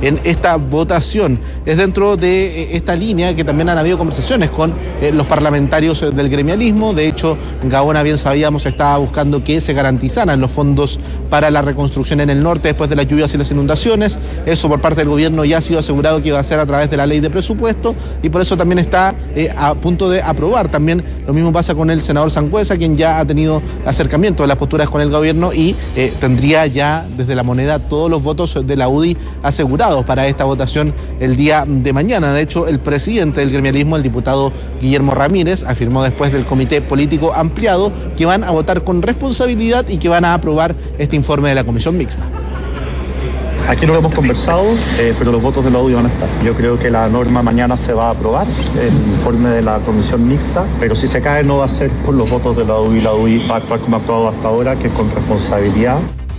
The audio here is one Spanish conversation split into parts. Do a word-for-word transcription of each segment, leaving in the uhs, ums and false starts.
en esta votación. Es dentro de esta línea que también han habido conversaciones con eh, los parlamentarios del gremialismo. De hecho, Gaona, bien sabíamos, estaba buscando que se garantizaran los fondos para la reconstrucción en el norte después de las lluvias y las inundaciones. Eso por parte del gobierno ya ha sido asegurado que iba a ser a través de la ley de presupuesto, y por eso también está eh, a punto de aprobar. También lo mismo pasa con el senador Sangüesa, quien ya ha tenido acercamiento de las posturas con el gobierno y eh, tendría ya desde la moneda todos los votos de la U D I asegurados para esta votación el día de mañana. De hecho, el presidente del gremialismo, el diputado Guillermo Ramírez, afirmó después del comité político ampliado que van a votar con responsabilidad y que van a aprobar este informe de la comisión mixta. Aquí no lo hemos conversado, eh, pero los votos de la U D I van a estar. Yo creo que la norma mañana se va a aprobar, el informe de la comisión mixta, pero si se cae no va a ser por los votos de la U D I. La U D I va a actuar como ha actuado hasta ahora, que es con responsabilidad.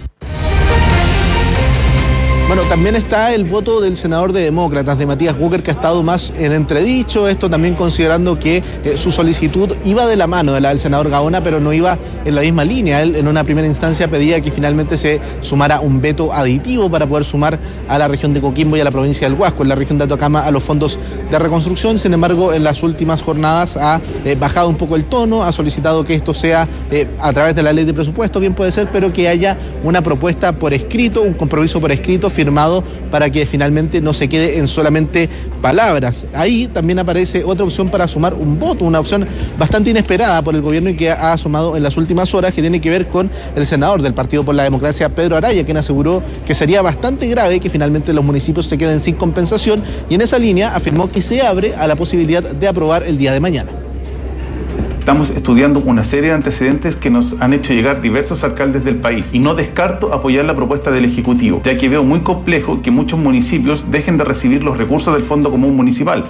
Bueno, también está el voto del senador de Demócratas, de Matías Walker, que ha estado más en entredicho. Esto también considerando que eh, su solicitud iba de la mano de la del senador Gaona, pero no iba en la misma línea. Él en una primera instancia pedía que finalmente se sumara un veto aditivo para poder sumar a la región de Coquimbo y a la provincia del Huasco, en la región de Atacama, a los fondos de reconstrucción. Sin embargo, en las últimas jornadas ha eh, bajado un poco el tono, ha solicitado que esto sea eh, a través de la ley de presupuesto, bien puede ser, pero que haya una propuesta por escrito, un compromiso por escrito firmado para que finalmente no se quede en solamente palabras. Ahí también aparece otra opción para sumar un voto, una opción bastante inesperada por el gobierno y que ha asomado en las últimas horas, que tiene que ver con el senador del Partido por la Democracia, Pedro Araya, quien aseguró que sería bastante grave que finalmente los municipios se queden sin compensación, y en esa línea afirmó que se abre a la posibilidad de aprobar el día de mañana. Estamos estudiando una serie de antecedentes que nos han hecho llegar diversos alcaldes del país y no descarto apoyar la propuesta del Ejecutivo, ya que veo muy complejo que muchos municipios dejen de recibir los recursos del Fondo Común Municipal.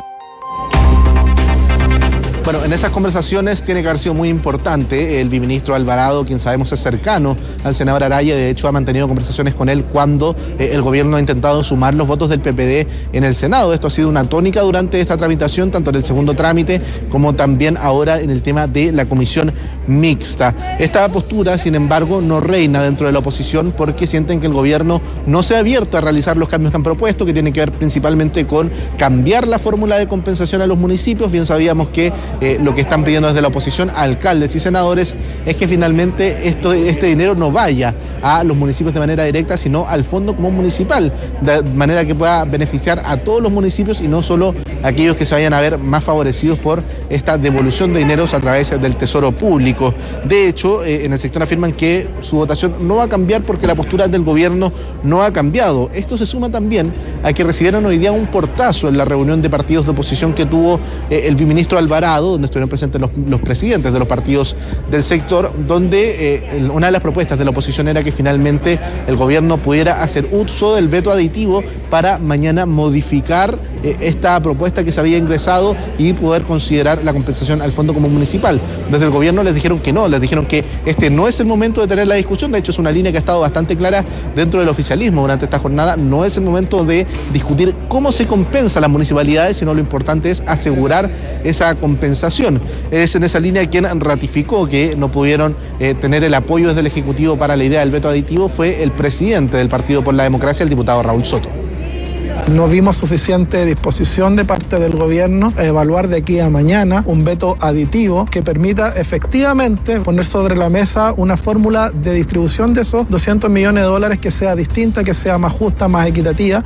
Bueno, en esas conversaciones tiene que haber sido muy importante el viceministro Alvarado, quien sabemos es cercano al senador Araya. De hecho, ha mantenido conversaciones con él cuando eh, el gobierno ha intentado sumar los votos del P P D en el Senado. Esto ha sido una tónica durante esta tramitación, tanto en el segundo trámite como también ahora en el tema de la comisión mixta. Esta postura, sin embargo, no reina dentro de la oposición porque sienten que el gobierno no se ha abierto a realizar los cambios que han propuesto, que tienen que ver principalmente con cambiar la fórmula de compensación a los municipios. Bien sabíamos que Eh, lo que están pidiendo desde la oposición, alcaldes y senadores, es que finalmente esto, este dinero no vaya a los municipios de manera directa, sino al Fondo Común Municipal, de manera que pueda beneficiar a todos los municipios y no solo a aquellos que se vayan a ver más favorecidos por esta devolución de dineros a través del Tesoro Público. De hecho, eh, en el sector afirman que su votación no va a cambiar porque la postura del gobierno no ha cambiado. Esto se suma también a que recibieron hoy día un portazo en la reunión de partidos de oposición que tuvo eh, el viceministro Alvarado, donde estuvieron presentes los, los presidentes de los partidos del sector, donde eh, una de las propuestas de la oposición era que finalmente el gobierno pudiera hacer uso del veto aditivo para mañana modificar eh, esta propuesta que se había ingresado y poder considerar la compensación al Fondo Común Municipal. Desde el gobierno les dijeron que no, les dijeron que este no es el momento de tener la discusión. De hecho, es una línea que ha estado bastante clara dentro del oficialismo durante esta jornada. No es el momento de discutir cómo se compensa a las municipalidades, sino lo importante es asegurar esa compensación. Es en esa línea quien ratificó que no pudieron eh, tener el apoyo desde el Ejecutivo para la idea del veto aditivo fue el presidente del Partido por la Democracia, el diputado Raúl Soto. No vimos suficiente disposición de parte del gobierno a evaluar de aquí a mañana un veto aditivo que permita efectivamente poner sobre la mesa una fórmula de distribución de esos doscientos millones de dólares que sea distinta, que sea más justa, más equitativa.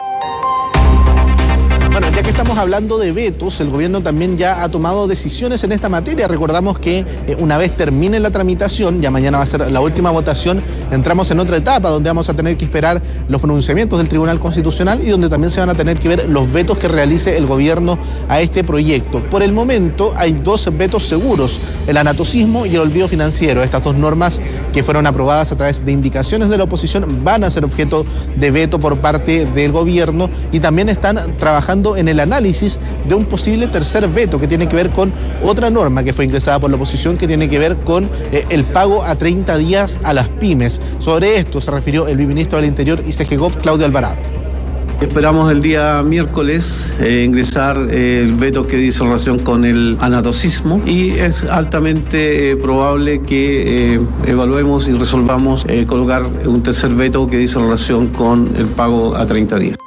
Bueno, ya que estamos hablando de vetos, el gobierno también ya ha tomado decisiones en esta materia. Recordamos que eh, una vez termine la tramitación, ya mañana va a ser la última votación, entramos en otra etapa donde vamos a tener que esperar los pronunciamientos del Tribunal Constitucional y donde también se van a tener que ver los vetos que realice el gobierno a este proyecto. Por el momento hay dos vetos seguros, el anatocismo y el olvido financiero. Estas dos normas que fueron aprobadas a través de indicaciones de la oposición van a ser objeto de veto por parte del gobierno y también están trabajando en el análisis de un posible tercer veto que tiene que ver con otra norma que fue ingresada por la oposición que tiene que ver con eh, el pago a treinta días a las pymes. Sobre esto se refirió el viceministro del Interior y CEGEGOV, Claudio Alvarado. Esperamos el día miércoles eh, ingresar eh, el veto que dice relación con el anatocismo y es altamente eh, probable que eh, evaluemos y resolvamos eh, colocar un tercer veto que dice relación con el pago a treinta días.